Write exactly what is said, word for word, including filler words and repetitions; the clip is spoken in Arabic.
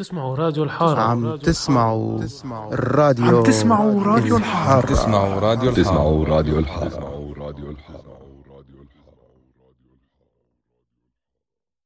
تسمعوا راديو الحارة. عم تسمعوا الراديو عم تسمعوا راديو الحارة. تسمعوا راديو الحارة. تسمعوا راديو الحارة.